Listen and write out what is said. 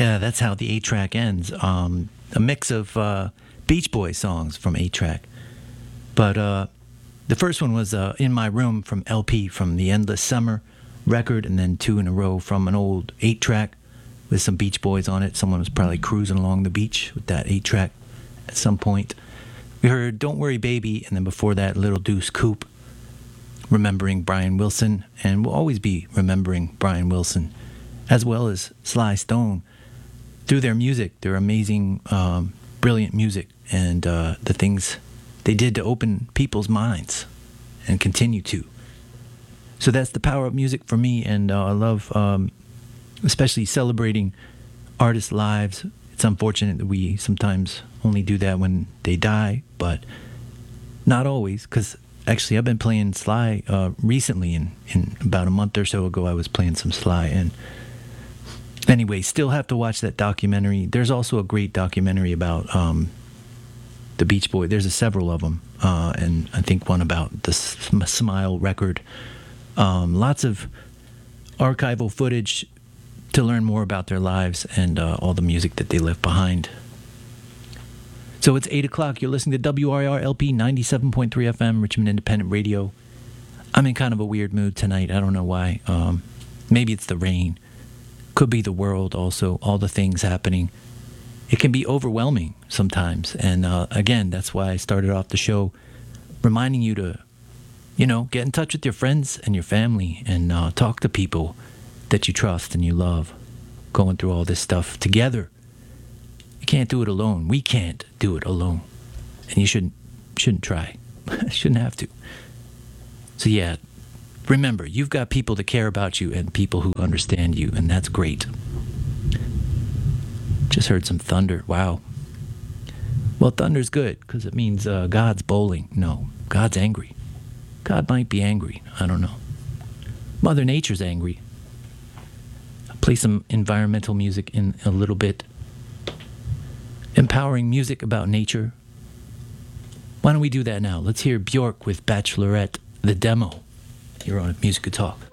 Yeah, that's how the 8-track ends. A mix of Beach Boys songs from 8-track. But the first one was In My Room from LP from the Endless Summer record, and then two in a row from an old 8-track with some Beach Boys on it. Someone was probably cruising along the beach with that 8-track at some point. We heard Don't Worry Baby, and then before that, Little Deuce Coupe, remembering Brian Wilson, and we'll always be remembering Brian Wilson, as well as Sly Stone, through their music, their amazing, brilliant music, and the things they did to open people's minds and continue to. So that's the power of music for me, and I love especially celebrating artists' lives. It's unfortunate that we sometimes only do that when they die, but not always, because actually I've been playing Sly recently. In about a month or so ago, I was playing some Sly, and anyway, still have to watch that documentary. There's also a great documentary about the Beach Boys. There's several of them, and I think one about the Smile record. Lots of archival footage to learn more about their lives and all the music that they left behind. So it's 8 o'clock. You're listening to WRIR LP 97.3 FM, Richmond Independent Radio. I'm in kind of a weird mood tonight. I don't know why. Maybe it's the rain. Could be the world also, all the things happening. It can be overwhelming sometimes. And again, that's why I started off the show reminding you to, get in touch with your friends and your family and talk to people that you trust and you love, going through all this stuff together. You can't do it alone. We can't do it alone. And you shouldn't try. Shouldn't have to. So yeah, remember, you've got people that care about you and people who understand you, and that's great. Just heard some thunder. Wow. Well, thunder's good because it means God's bowling. No, God's angry. God might be angry. I don't know. Mother Nature's angry. I'll play some environmental music in a little bit. Empowering music about nature. Why don't we do that now? Let's hear Bjork with Bachelorette, the demo. You're on Music Talk.